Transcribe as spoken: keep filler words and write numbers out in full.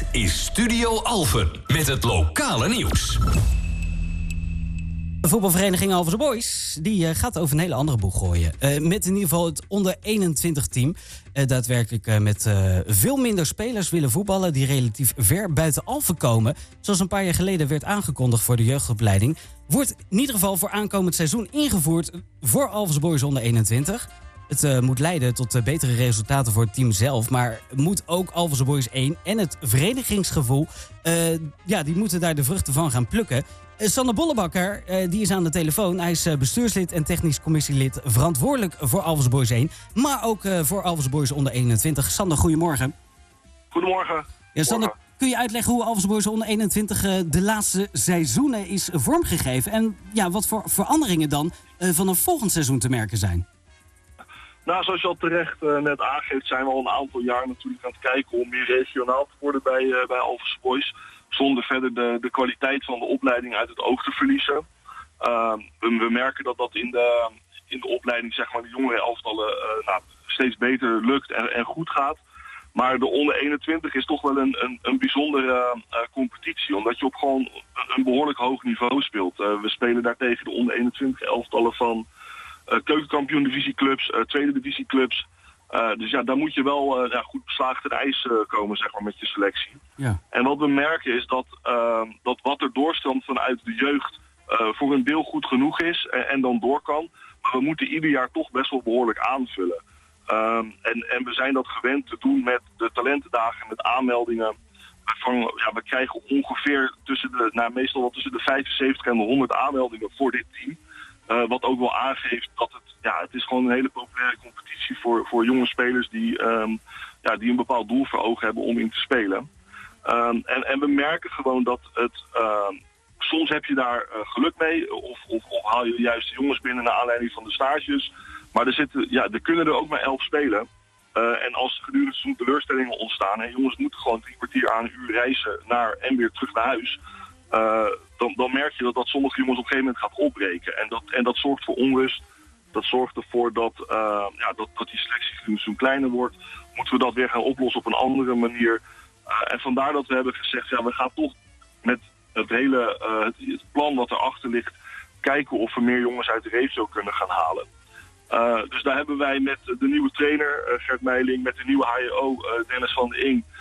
is Studio Alphen met het lokale nieuws. De voetbalvereniging Alphense Boys die, uh, gaat over een hele andere boeg gooien. Uh, met in ieder geval het onder eenentwintig team. Uh, daadwerkelijk uh, met uh, veel minder spelers willen voetballen die relatief ver buiten Alphen komen. Zoals een paar jaar geleden werd aangekondigd voor de jeugdopleiding. Wordt in ieder geval voor aankomend seizoen ingevoerd voor Alphense Boys onder eenentwintig. Het uh, moet leiden tot uh, betere resultaten voor het team zelf. Maar moet ook Alphense Boys één en het verenigingsgevoel... Uh, ja, die moeten daar de vruchten van gaan plukken. Uh, Sander Bollebakker, uh, die is aan de telefoon. Hij is uh, bestuurslid en technisch commissielid verantwoordelijk voor Alphense Boys één. Maar ook uh, voor Alphense Boys onder eenentwintig. Sander, goedemorgen. Goedemorgen. Ja, Sander, kun je uitleggen hoe Alphense Boys onder eenentwintig uh, de laatste seizoenen is vormgegeven? En ja, wat voor veranderingen dan uh, van een volgend seizoen te merken zijn? Nou, zoals je al terecht uh, net aangeeft, zijn we al een aantal jaar natuurlijk aan het kijken om meer regionaal te worden bij, uh, bij Alphense Boys. Zonder verder de, de kwaliteit van de opleiding uit het oog te verliezen. Uh, we, we merken dat dat in de, in de opleiding, zeg maar, de jongere elftallen uh, nou, steeds beter lukt en, en goed gaat. Maar de onder eenentwintig is toch wel een, een, een bijzondere uh, competitie. Omdat je op gewoon een behoorlijk hoog niveau speelt. Uh, we spelen daar tegen de onder eenentwintig elftallen van uh, keukenkampioen divisieclubs, uh, tweede divisieclubs. Uh, dus ja, daar moet je wel uh, ja, goed beslaagd ten ijs uh, komen, zeg maar, met je selectie. Ja. En wat we merken is dat, uh, dat wat er doorstroomt vanuit de jeugd uh, voor een deel goed genoeg is en, en dan door kan. Maar we moeten ieder jaar toch best wel behoorlijk aanvullen. Um, en, en we zijn dat gewend te doen met de talentendagen, met aanmeldingen. Van, ja, we krijgen ongeveer tussen de, nou, meestal wel tussen de vijfenzeventig en de honderd aanmeldingen voor dit team. Uh, wat ook wel aangeeft dat het, ja, het is gewoon een hele populaire competitie voor, voor jonge spelers die, um, ja, die een bepaald doel voor ogen hebben om in te spelen. Um, en, en we merken gewoon dat het, um, soms heb je daar uh, geluk mee of, of, of haal je juist de jongens binnen naar aanleiding van de stages. Maar er, zitten, ja, er kunnen er ook maar elf spelen. Uh, en als er gedurende zo'n teleurstellingen ontstaan en jongens moeten gewoon drie kwartier aan een uur reizen naar en weer terug naar huis. Uh, dan, dan merk je dat, dat sommige jongens op een gegeven moment gaat opbreken. En dat, en dat zorgt voor onrust. Dat zorgt ervoor dat, uh, ja, dat, dat die selectie zo'n kleiner wordt. Moeten we dat weer gaan oplossen op een andere manier. Uh, en vandaar dat we hebben gezegd, ja, we gaan toch met het hele uh, het, het plan wat erachter ligt kijken of we meer jongens uit de regio kunnen gaan halen. Uh, dus daar hebben wij met de nieuwe trainer uh, Gert Meiling, met de nieuwe H J O uh, Dennis van der Ing